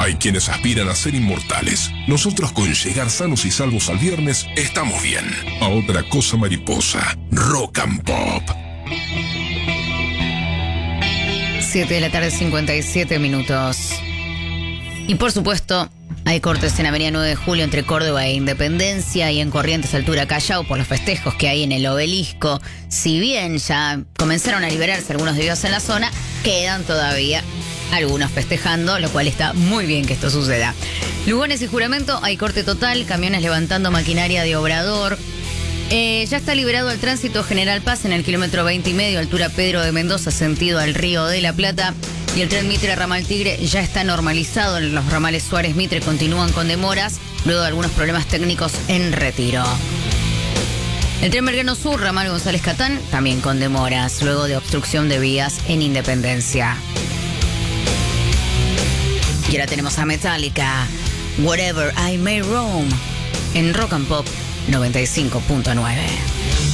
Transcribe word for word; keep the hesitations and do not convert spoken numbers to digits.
Hay quienes aspiran a ser inmortales. Nosotros con llegar sanos y salvos al viernes estamos bien. A otra cosa mariposa. Rock and Pop. siete de la tarde, cincuenta y siete minutos. Y por supuesto, hay cortes en Avenida nueve de Julio entre Córdoba e Independencia y en Corrientes Altura Callao por los festejos que hay en el Obelisco. Si bien ya comenzaron a liberarse algunos desvíos en la zona, quedan todavía algunos festejando, lo cual está muy bien que esto suceda. Lugones y Juramento, hay corte total, camiones levantando maquinaria de obrador. Eh, ya está liberado el tránsito General Paz en el kilómetro veinte y medio, altura Pedro de Mendoza, sentido al Río de la Plata. Y el tren Mitre Ramal Tigre ya está normalizado. En los ramales Suárez Mitre continúan con demoras, luego de algunos problemas técnicos en Retiro. El tren Belgrano Sur, ramal González Catán, también con demoras, luego de obstrucción de vías en Independencia. Y ahora tenemos a Metallica, Whatever I May Roam, en Rock and Pop noventa y cinco punto nueve.